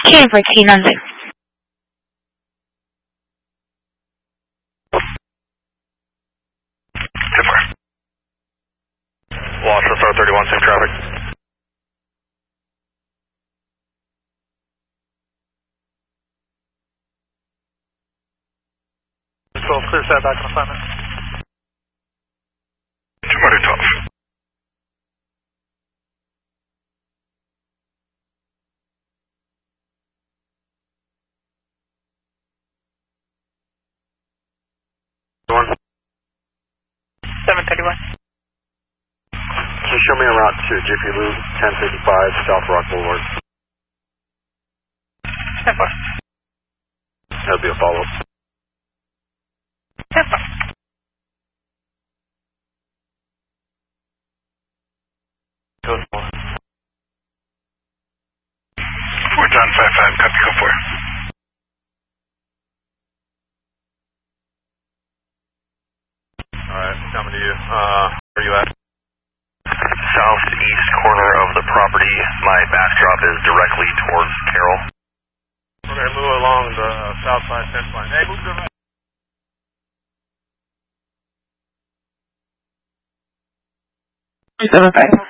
for T96. Lost SR 31, same traffic. Clear set back on assignment. 212. One. 731. Can you show me a route to GP Loop 1055 South Rock Boulevard? 10-4. That'll be a follow-up. 10-4. We're done, 5-5, copy, go for it. Alright, coming to you. Where are you at? Southeast corner of the property. My backdrop is directly towards Carroll. We're going to move along the south side fence line. Hey, move to the right. 375.